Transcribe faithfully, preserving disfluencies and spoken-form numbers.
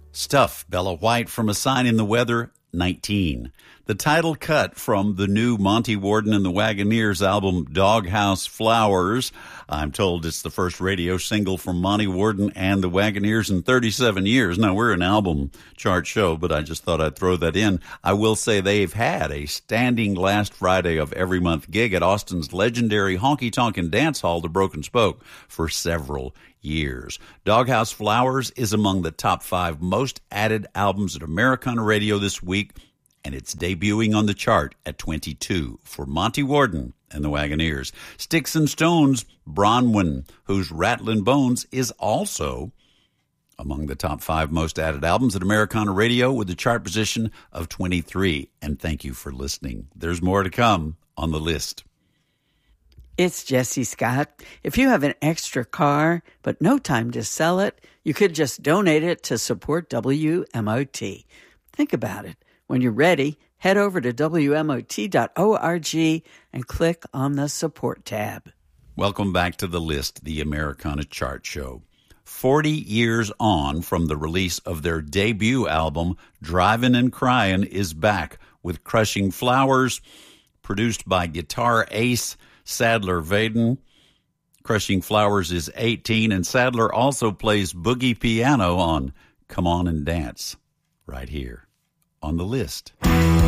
Stuff, Bella White from A Sign in the Weather, nineteen. The title cut from the new Monty Warden and the Wagoneers album, Doghouse Flowers. I'm told it's the first radio single from Monty Warden and the Wagoneers in thirty-seven years. Now, we're an album chart show, but I just thought I'd throw that in. I will say they've had a standing last Friday of every month gig at Austin's legendary Honky Tonk and Dance Hall, the Broken Spoke, for several years. Doghouse Flowers is among the top five most added albums at Americana Radio this week, and it's debuting on the chart at twenty-two for Monty Warden and the Wagoneers. Sticks and Stones, Bronwyn, whose Rattlin' Bones is also among the top five most added albums at Americana Radio with a chart position of twenty-three. And thank you for listening. There's more to come on the list. It's Jesse Scott. If you have an extra car but no time to sell it, you could just donate it to support W M O T. Think about it. When you're ready, head over to W M O T dot org and click on the support tab. Welcome back to the list, the Americana Chart Show. Forty years on from the release of their debut album, Drivin' and Cryin' is back with Crushing Flowers, produced by guitar ace Sadler Vaden. Crushing Flowers is eighteen, and Sadler also plays boogie piano on Come On and Dance right here on the list.